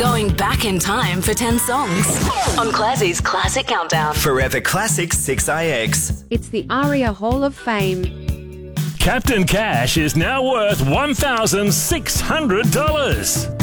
Going back in time for 10 songs on Classie's Classic Countdown. Forever Classic 6IX. It's the ARIA Hall of Fame. Captain Cash is now worth $1,600.